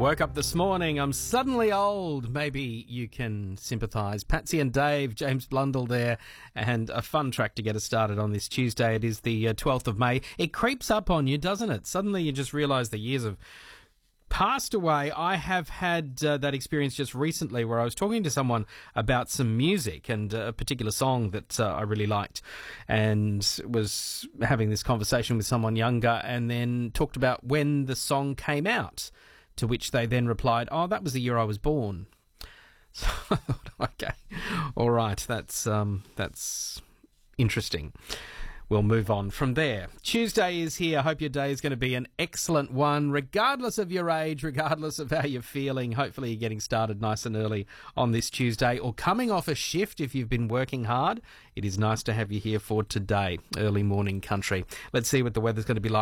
Woke up this morning, I'm suddenly old. Maybe you can sympathise. Patsy and Dave, James Blundell there, and a fun track to get us started on this Tuesday. It is the 12th of May. It creeps up on you, doesn't it? Suddenly you just realise the years have passed away. I have had that experience just recently where I was talking to someone about some music and a particular song that I really liked, and was having this conversation with someone younger and then talked about when the song came out, to which they then replied, "Oh, that was the year I was born." So I thought, okay, all right, that's interesting. We'll move on from there. Tuesday is here. I hope your day is going to be an excellent one, regardless of your age, regardless of how you're feeling. Hopefully you're getting started nice and early on this Tuesday, or coming off a shift if you've been working hard. It is nice to have you here for today, early morning country. Let's see what the weather's going to be like.